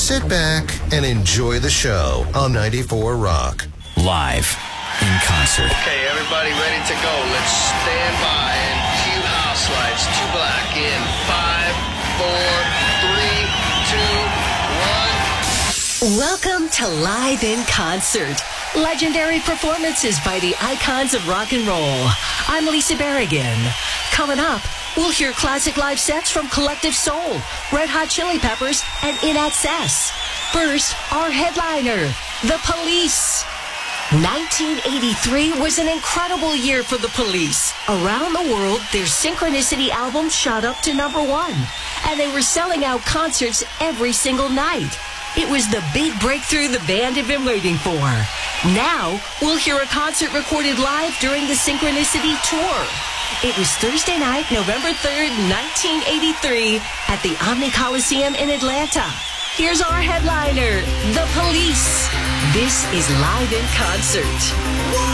sit back and enjoy the show on 94 Rock. Live in concert. Okay, everybody ready to go. Let's stand by and cue house lights. 2 black in 5, 4, 3, 2, 1. Welcome to Live in Concert. Legendary performances by the icons of rock and roll. I'm Lisa Berrigan. Coming up, we'll hear classic live sets from Collective Soul, Red Hot Chili Peppers, and In Excess. First, our headliner, The Police. 1983 was an incredible year for The Police. Around the world, their Synchronicity album shot up to number 1, and they were selling out concerts every single night. It was the big breakthrough the band had been waiting for. Now, we'll hear a concert recorded live during the Synchronicity tour. It was Thursday night, November 3rd, 1983, at the Omni Coliseum in Atlanta. Here's our headliner, The Police. This is Live in Concert.